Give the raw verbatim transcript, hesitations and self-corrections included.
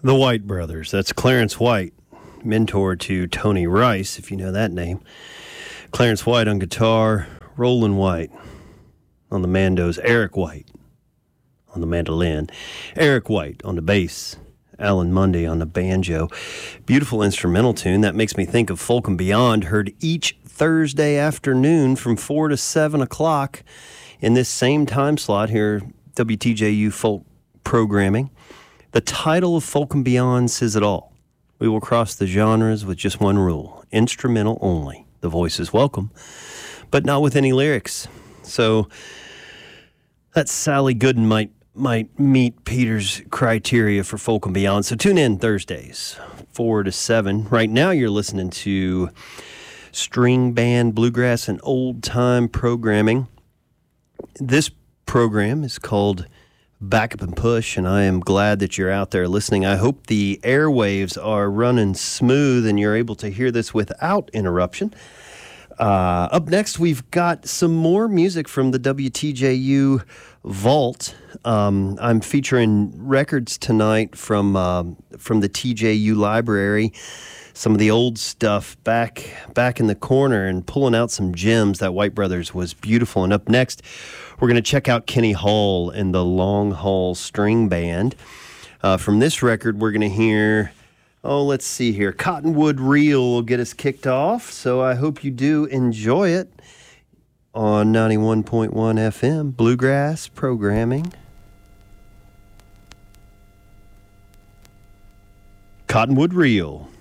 The White Brothers. That's Clarence White, mentor to Tony Rice, if you know that name. Clarence White on guitar, Roland White on the mandos, Eric White on the mandolin, Eric White on the bass, Alan Mundy on the banjo. Beautiful instrumental tune that makes me think of Folk and Beyond, heard each Thursday afternoon from four to seven o'clock in this same time slot here, W T J U Folk Programming. The title of Folk and Beyond says it all. We will cross the genres with just one rule: instrumental only. The voice is welcome, but not with any lyrics. So that Sally Gooden might might meet Peter's criteria for Folk and Beyond. So tune in Thursdays, four to seven. Right now you're listening to string band, bluegrass, and old-time programming. This program is called Back Up and Push, and I am glad that you're out there listening. I hope the airwaves are running smooth and you're able to hear this without interruption. Uh, up next, we've got some more music from the W T J U Vault. Um, I'm featuring records tonight from uh, from the T J U library. Some of the old stuff back back in the corner and pulling out some gems. That White Brothers was beautiful. And up next, we're going to check out Kenny Hall and the Long Haul String Band. Uh, from this record, we're going to hear, oh, let's see here, Cottonwood Reel will get us kicked off. So I hope you do enjoy it on ninety-one point one F M, Bluegrass Programming. Cottonwood Reel.